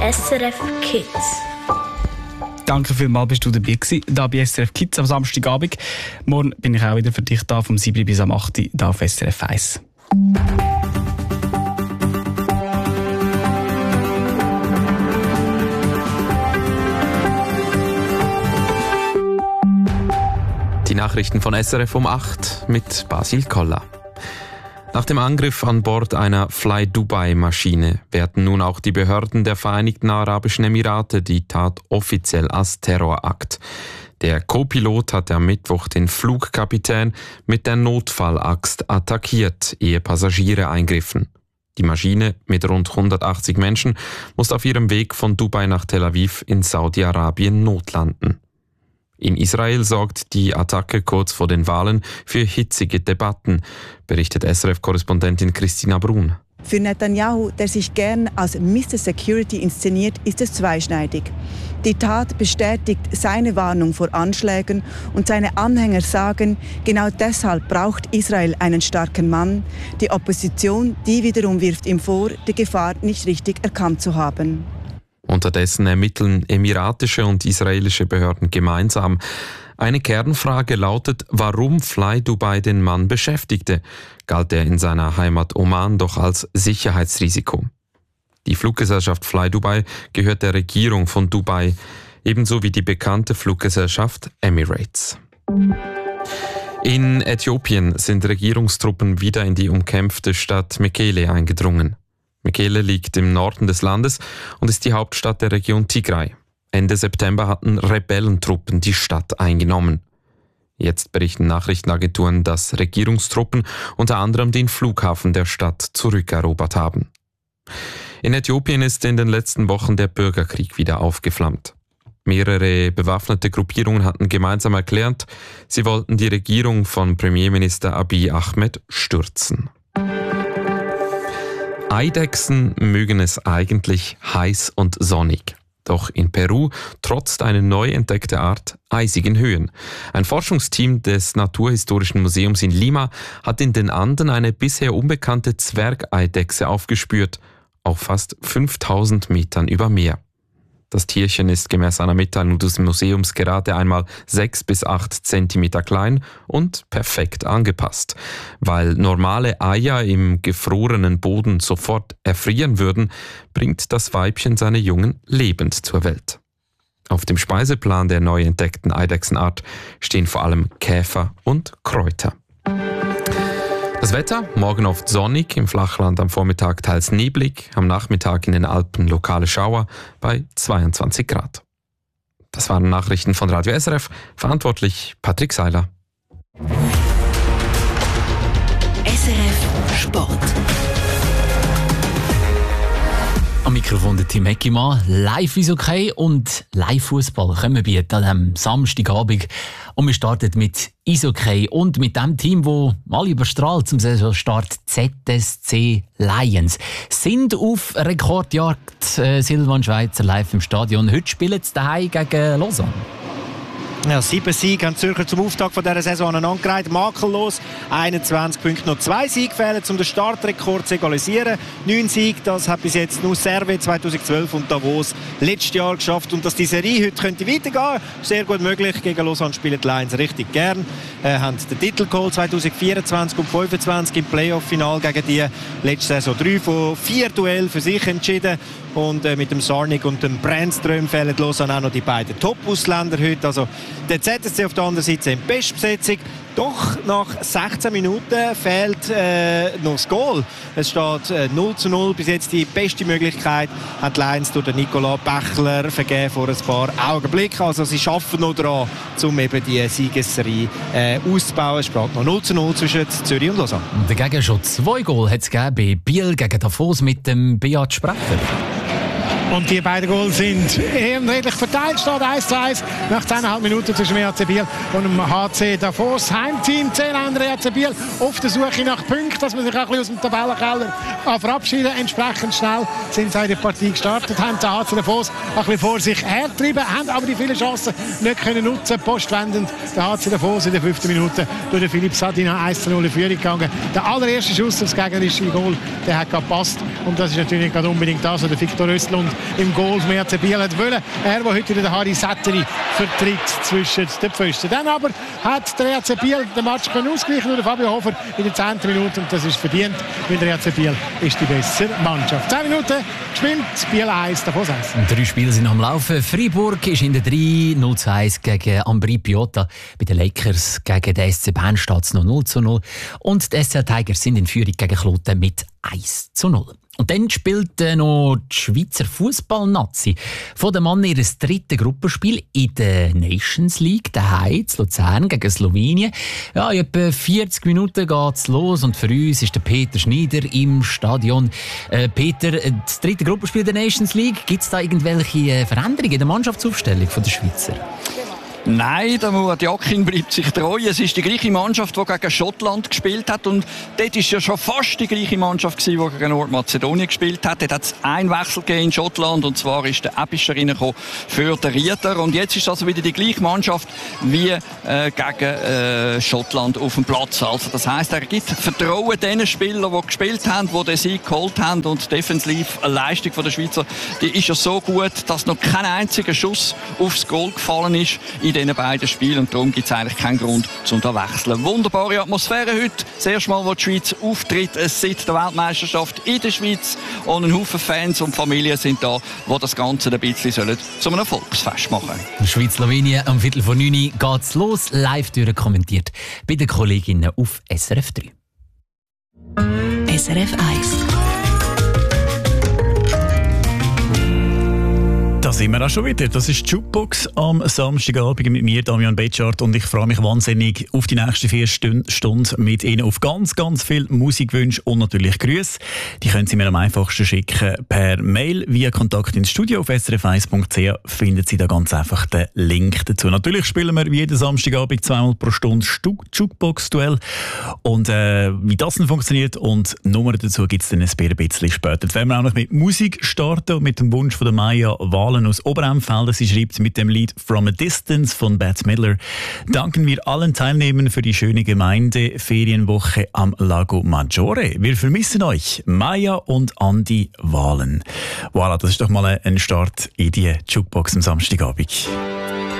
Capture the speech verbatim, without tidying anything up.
S R F Kids. Danke vielmals, bist du dabei gewesen, da bei S R F Kids am Samstagabend. Morgen bin ich auch wieder für dich da, vom sieben bis am acht da auf S R F eins. Die Nachrichten von S R F um acht mit Basil Koller. Nach dem Angriff an Bord einer Fly Dubai-Maschine werten nun auch die Behörden der Vereinigten Arabischen Emirate die Tat offiziell als Terrorakt. Der Co-Pilot hatte am Mittwoch den Flugkapitän mit der Notfallaxt attackiert, ehe Passagiere eingriffen. Die Maschine mit rund hundertachtzig Menschen musste auf ihrem Weg von Dubai nach Tel Aviv in Saudi-Arabien notlanden. In Israel sorgt die Attacke kurz vor den Wahlen für hitzige Debatten, berichtet S R F-Korrespondentin Christina Brun. Für Netanyahu, der sich gern als Mister Security inszeniert, ist es zweischneidig. Die Tat bestätigt seine Warnung vor Anschlägen und seine Anhänger sagen, genau deshalb braucht Israel einen starken Mann. Die Opposition, die wiederum wirft ihm vor, die Gefahr nicht richtig erkannt zu haben. Unterdessen ermitteln emiratische und israelische Behörden gemeinsam. Eine Kernfrage lautet, warum Fly Dubai den Mann beschäftigte, galt er in seiner Heimat Oman doch als Sicherheitsrisiko. Die Fluggesellschaft Fly Dubai gehört der Regierung von Dubai, ebenso wie die bekannte Fluggesellschaft Emirates. In Äthiopien sind Regierungstruppen wieder in die umkämpfte Stadt Mekele eingedrungen. Mekele liegt im Norden des Landes und ist die Hauptstadt der Region Tigray. Ende September hatten Rebellentruppen die Stadt eingenommen. Jetzt berichten Nachrichtenagenturen, dass Regierungstruppen unter anderem den Flughafen der Stadt zurückerobert haben. In Äthiopien ist in den letzten Wochen der Bürgerkrieg wieder aufgeflammt. Mehrere bewaffnete Gruppierungen hatten gemeinsam erklärt, sie wollten die Regierung von Premierminister Abiy Ahmed stürzen. Eidechsen mögen es eigentlich heiß und sonnig. Doch in Peru trotzt eine neu entdeckte Art eisigen Höhen. Ein Forschungsteam des Naturhistorischen Museums in Lima hat in den Anden eine bisher unbekannte Zwergeidechse aufgespürt, auf fast fünftausend Metern über Meer. Das Tierchen ist gemäß einer Mitteilung des Museums gerade einmal sechs bis acht Zentimeter klein und perfekt angepasst. Weil normale Eier im gefrorenen Boden sofort erfrieren würden, bringt das Weibchen seine Jungen lebend zur Welt. Auf dem Speiseplan der neu entdeckten Eidechsenart stehen vor allem Käfer und Kräuter. Das Wetter, morgen oft sonnig, im Flachland am Vormittag teils neblig, am Nachmittag in den Alpen lokale Schauer bei zweiundzwanzig Grad. Das waren Nachrichten von Radio S R F, verantwortlich Patrick Seiler. S R F Sport. Am Mikrofon der Tim Eckimann. Live ist okay und Live-Fußball können wir bieten am Samstagabend. Und wir starten mit Eishockey und mit dem Team, das mal überstrahlt zum Saisonstart, Z S C Lions. Sind auf Rekordjagd äh, Silvan Schweizer live im Stadion. Heute spielen sie daheim gegen Lausanne. Ja, sieben Siege haben die Zürcher zum Auftakt von dieser Saison angereiht. Makellos. einundzwanzig Punkte. Noch zwei Siege fehlen, um den Startrekord zu egalisieren. Neun Siege, das hat bis jetzt nur Servet zweitausendzwölf und Davos letztes Jahr geschafft. Und dass die Serie heute könnte weitergehen, sehr gut möglich. Gegen Lausanne spielen die Lions richtig gern. Äh, haben den Titel geholt zweitausendvierundzwanzig und fünfundzwanzig im Playoff-Final gegen die. Letzte Saison drei von vier Duellen für sich entschieden. Und äh, mit dem Sarnik und dem Brandström fehlen Lausanne auch noch die beiden Top-Ausländer heute. Also der Z S C auf der anderen Seite in Bestbesetzung. Doch nach sechzehn Minuten fehlt äh, noch das Goal. Es steht äh, null zu null. Bis jetzt die beste Möglichkeit hat die Lions durch den Nicolas Bächler vergeben vor ein paar Augenblicken. Also sie arbeiten noch daran, um eben die Siegesserie äh, auszubauen. Es steht noch null zu null zwischen Zürich und Lausanne. Und dagegen schon zwei Goal hat es gegeben bei Biel gegen Davos mit dem Beat Sprecher. Und die beiden Goals sind ehrenredlich verteilt. Steht eins zu eins nach zehn Komma fünf Minuten zwischen dem E H C Biel und dem H C Davos. Heimteam Zehländer E H C Biel auf der Suche nach Punkten, dass man sich auch ein bisschen aus dem Tabellenkeller verabschieden. Entsprechend schnell sind sie in die Partie gestartet, haben den H C Davos ein bisschen vor sich hergetrieben, haben aber die vielen Chancen nicht können nutzen. Postwendend der H C Davos in der fünften Minute durch den Philipp Sadina eins zu null in Führung gegangen. Der allererste Schuss aufs gegnerische Goal, der hat gepasst. Und das ist natürlich nicht unbedingt das, was der Viktor Östlund im Goal vom E R C Biel hat wollen. Er, der heute wieder den Harry Sätteri vertritt zwischen den Pfosten. Dann aber hat der E R C Biel den Match ausgleichen durch Fabio Hofer in der zehnten Minute und das ist verdient, weil der E R C Biel ist die bessere Mannschaft. zehn Minuten gespielt, Biel eins, davon sechs. Drei Spiele sind noch am Laufen. Freiburg ist in der drei, null zu eins gegen Ambri Piotta. Bei den Lakers gegen den S C Bern steht es noch null zu null. Und die S C Tigers sind in Führung gegen Kloten mit eins zu null. Und dann spielt äh, noch die Schweizer Fußball-Nazi von den Mann ihres dritten Gruppenspiel in der Nations League daheim in Luzern gegen Slowenien. Ja, in etwa vierzig Minuten geht's los und für uns ist der Peter Schneider im Stadion. Äh, Peter, das dritte Gruppenspiel der Nations League, gibt es da irgendwelche Veränderungen in der Mannschaftsaufstellung von der Schweizer? Nein, der Murat Yakin bleibt sich treu. Es ist die gleiche Mannschaft, die gegen Schottland gespielt hat. Und dort war ja schon fast die gleiche Mannschaft, die gegen Nordmazedonien gespielt hat. Dort hat es einen Wechsel gegeben in Schottland. Und zwar ist der Ebischer reingekommen für den Rieter. Und jetzt ist es also wieder die gleiche Mannschaft wie äh, gegen äh, Schottland auf dem Platz. Also das heisst, er gibt Vertrauen den Spielern, die gespielt haben, die den Sieg geholt haben. Und die Defensivleistung der Schweizer, die ist ja so gut, dass noch kein einziger Schuss aufs Goal gefallen ist in diesen beiden Spielen und darum gibt es eigentlich keinen Grund zum da wechseln. Wunderbare Atmosphäre heute. Das erste Mal, wo die Schweiz auftritt seit der Weltmeisterschaft in der Schweiz und ein Haufen Fans und Familien sind da, die das Ganze ein bisschen sollen zu einem Volksfest machen. Schweiz-Slowenien am Viertel vor neun geht's los, live kommentiert bei den Kolleginnen auf S R F drei. S R F eins. Da sind wir auch schon wieder. Das ist die Jukebox am Samstagabend mit mir, Damian Betschart. Und ich freue mich wahnsinnig auf die nächsten vier Stunden mit Ihnen auf ganz, ganz viel Musikwünsche und natürlich Grüße. Die können Sie mir am einfachsten schicken per Mail via Kontakt ins Studio auf s r f eins punkt c h. Finden Sie da ganz einfach den Link dazu. Natürlich spielen wir wie jeden Samstagabend zweimal pro Stunde Jukebox-Duell. Und äh, wie das denn funktioniert und Nummern dazu gibt es dann ein bisschen später. Jetzt werden wir auch noch mit Musik starten und mit dem Wunsch von der Maya Wahlen aus Oberemfelden. Sie schreibt mit dem Lied From a Distance von Bette Midler. Danken wir allen Teilnehmern für die schöne Gemeindeferienwoche am Lago Maggiore. Wir vermissen euch, Maya und Andi Wahlen. Voilà, das ist doch mal ein Start in die Jukebox am Samstagabend.